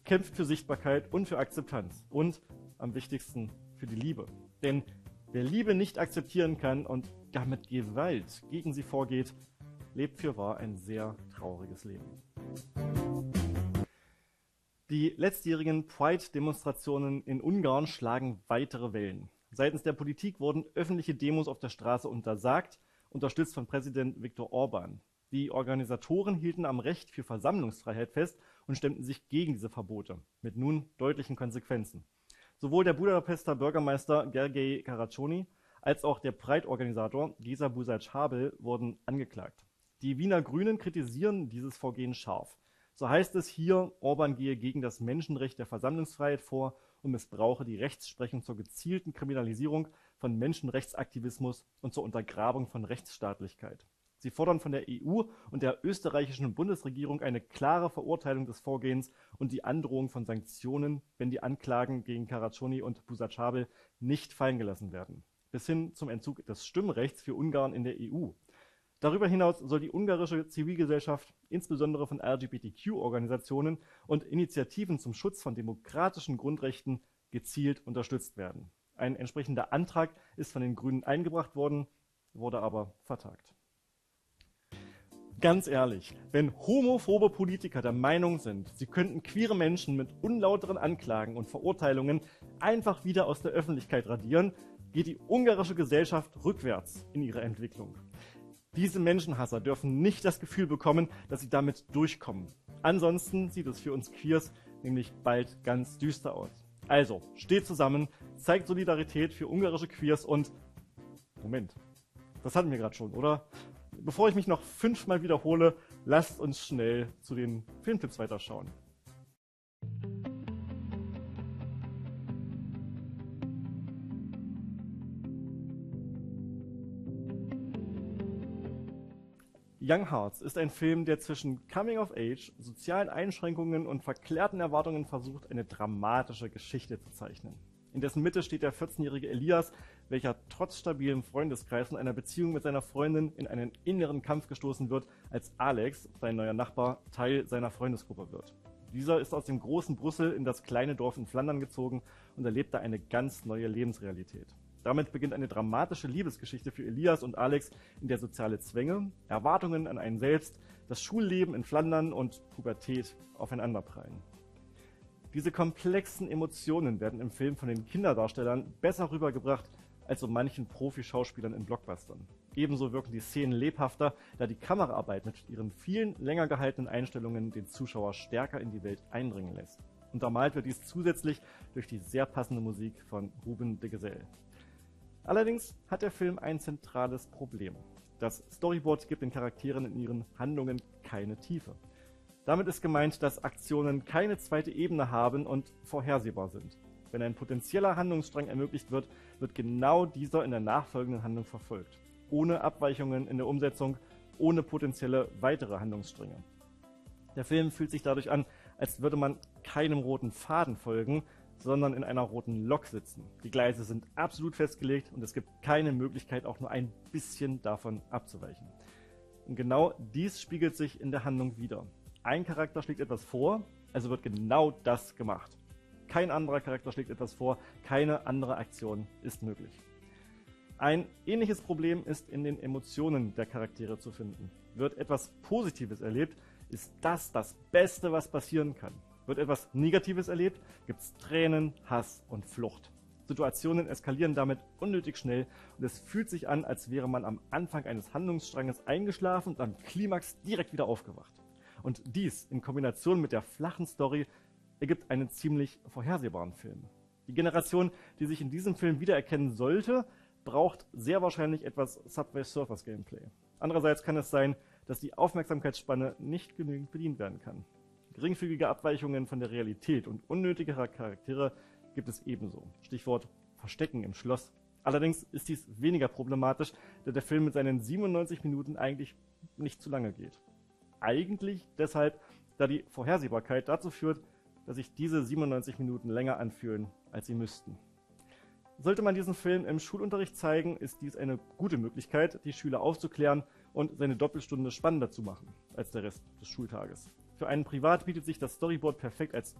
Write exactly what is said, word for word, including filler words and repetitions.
kämpft für Sichtbarkeit und für Akzeptanz und am wichtigsten für die Liebe. Denn wer Liebe nicht akzeptieren kann und gar mit Gewalt gegen sie vorgeht, lebt fürwahr ein sehr trauriges Leben. Die letztjährigen Pride-Demonstrationen in Ungarn schlagen weitere Wellen. Seitens der Politik wurden öffentliche Demos auf der Straße untersagt, unterstützt von Präsident Viktor Orbán. Die Organisatoren hielten am Recht für Versammlungsfreiheit fest und stemmten sich gegen diese Verbote, mit nun deutlichen Konsequenzen. Sowohl der Budapester Bürgermeister Gergely Karacsony als auch der Pride-Organisator Geza Busai-Csabel wurden angeklagt. Die Wiener Grünen kritisieren dieses Vorgehen scharf. So heißt es hier, Orbán gehe gegen das Menschenrecht der Versammlungsfreiheit vor und missbrauche die Rechtsprechung zur gezielten Kriminalisierung von Menschenrechtsaktivismus und zur Untergrabung von Rechtsstaatlichkeit. Sie fordern von der E U und der österreichischen Bundesregierung eine klare Verurteilung des Vorgehens und die Androhung von Sanktionen, wenn die Anklagen gegen Karacsony und Busai-Csabel nicht fallen gelassen werden, bis hin zum Entzug des Stimmrechts für Ungarn in der E U. Darüber hinaus soll die ungarische Zivilgesellschaft, insbesondere von L G B T Q-Organisationen und Initiativen zum Schutz von demokratischen Grundrechten, gezielt unterstützt werden. Ein entsprechender Antrag ist von den Grünen eingebracht worden, wurde aber vertagt. Ganz ehrlich, wenn homophobe Politiker der Meinung sind, sie könnten queere Menschen mit unlauteren Anklagen und Verurteilungen einfach wieder aus der Öffentlichkeit radieren, geht die ungarische Gesellschaft rückwärts in ihrer Entwicklung. Diese Menschenhasser dürfen nicht das Gefühl bekommen, dass sie damit durchkommen. Ansonsten sieht es für uns Queers nämlich bald ganz düster aus. Also, steht zusammen, zeigt Solidarität für ungarische Queers und... Moment, das hatten wir gerade schon, oder? Bevor ich mich noch fünfmal wiederhole, lasst uns schnell zu den Filmtipps weiterschauen. Young Hearts ist ein Film, der zwischen Coming of Age, sozialen Einschränkungen und verklärten Erwartungen versucht, eine dramatische Geschichte zu zeichnen. In dessen Mitte steht der vierzehnjährige Elias, welcher trotz stabilem Freundeskreis und einer Beziehung mit seiner Freundin in einen inneren Kampf gestoßen wird, als Alex, sein neuer Nachbar, Teil seiner Freundesgruppe wird. Dieser ist aus dem großen Brüssel in das kleine Dorf in Flandern gezogen und erlebt da eine ganz neue Lebensrealität. Damit beginnt eine dramatische Liebesgeschichte für Elias und Alex, in der soziale Zwänge, Erwartungen an einen selbst, das Schulleben in Flandern und Pubertät aufeinanderprallen. Diese komplexen Emotionen werden im Film von den Kinderdarstellern besser rübergebracht als so manchen Profi-Schauspielern in Blockbustern. Ebenso wirken die Szenen lebhafter, da die Kameraarbeit mit ihren vielen länger gehaltenen Einstellungen den Zuschauer stärker in die Welt eindringen lässt. Untermalt wird dies zusätzlich durch die sehr passende Musik von Ruben de Geselle. Allerdings hat der Film ein zentrales Problem. Das Storyboard gibt den Charakteren in ihren Handlungen keine Tiefe. Damit ist gemeint, dass Aktionen keine zweite Ebene haben und vorhersehbar sind. Wenn ein potenzieller Handlungsstrang ermöglicht wird, wird genau dieser in der nachfolgenden Handlung verfolgt. Ohne Abweichungen in der Umsetzung, ohne potenzielle weitere Handlungsstränge. Der Film fühlt sich dadurch an, als würde man keinem roten Faden folgen, sondern in einer roten Lok sitzen. Die Gleise sind absolut festgelegt und es gibt keine Möglichkeit, auch nur ein bisschen davon abzuweichen. Und genau dies spiegelt sich in der Handlung wider. Ein Charakter schlägt etwas vor, also wird genau das gemacht. Kein anderer Charakter schlägt etwas vor, keine andere Aktion ist möglich. Ein ähnliches Problem ist in den Emotionen der Charaktere zu finden. Wird etwas Positives erlebt, ist das das Beste, was passieren kann. Wird etwas Negatives erlebt, gibt es Tränen, Hass und Flucht. Situationen eskalieren damit unnötig schnell und es fühlt sich an, als wäre man am Anfang eines Handlungsstranges eingeschlafen und am Klimax direkt wieder aufgewacht. Und dies in Kombination mit der flachen Story ergibt einen ziemlich vorhersehbaren Film. Die Generation, die sich in diesem Film wiedererkennen sollte, braucht sehr wahrscheinlich etwas Subway Surfers Gameplay. Andererseits kann es sein, dass die Aufmerksamkeitsspanne nicht genügend bedient werden kann. Geringfügige Abweichungen von der Realität und unnötige Charaktere gibt es ebenso. Stichwort Verstecken im Schloss. Allerdings ist dies weniger problematisch, da der Film mit seinen siebenundneunzig Minuten eigentlich nicht zu lange geht. Eigentlich deshalb, da die Vorhersehbarkeit dazu führt, dass sich diese siebenundneunzig Minuten länger anfühlen, als sie müssten. Sollte man diesen Film im Schulunterricht zeigen, ist dies eine gute Möglichkeit, die Schüler aufzuklären und seine Doppelstunde spannender zu machen als der Rest des Schultages. Für einen Privat bietet sich das Storyboard perfekt als